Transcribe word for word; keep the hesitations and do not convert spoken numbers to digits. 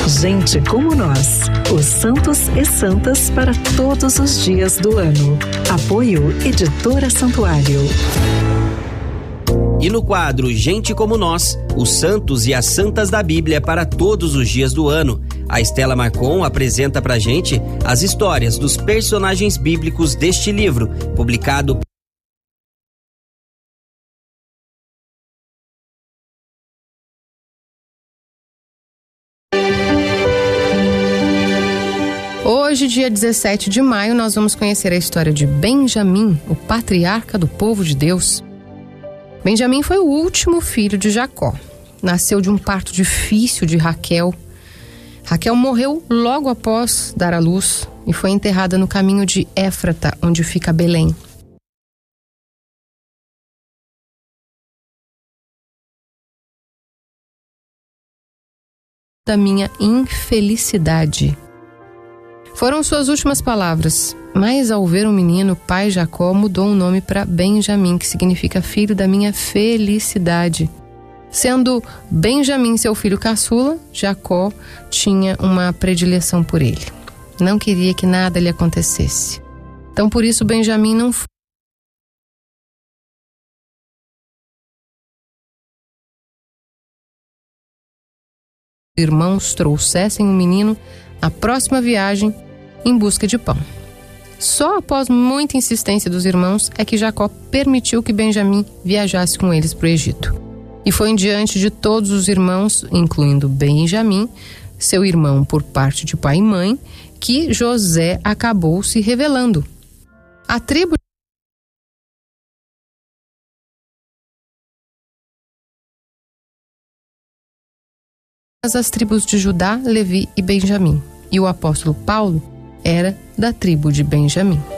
Gente como nós, os santos e santas para todos os dias do ano. Apoio Editora Santuário. E no quadro Gente como Nós, os santos e as santas da Bíblia para todos os dias do ano, a Estela Marcon apresenta pra gente as histórias dos personagens bíblicos deste livro, publicado Hoje, dia dezessete de maio, nós vamos conhecer a história de Benjamim, o patriarca do povo de Deus. Benjamim foi o último filho de Jacó. Nasceu de um parto difícil de Raquel. Raquel morreu logo após dar à luz e foi enterrada no caminho de Éfrata, onde fica Belém. Da minha infelicidade. Foram suas últimas palavras, mas ao ver o menino, o pai Jacó mudou o nome para Benjamim, que significa filho da minha felicidade. Sendo Benjamim seu filho caçula, Jacó tinha uma predileção por ele. Não queria que nada lhe acontecesse. Então por isso Benjamim não foi. Os irmãos trouxessem o menino na próxima viagem em busca de pão. Só após muita insistência dos irmãos é que Jacó permitiu que Benjamim viajasse com eles para o Egito. E foi em diante de todos os irmãos, incluindo Benjamim, seu irmão por parte de pai e mãe, que José acabou se revelando. A tribo as tribos de Judá, Levi e Benjamim. E o apóstolo Paulo era da tribo de Benjamim.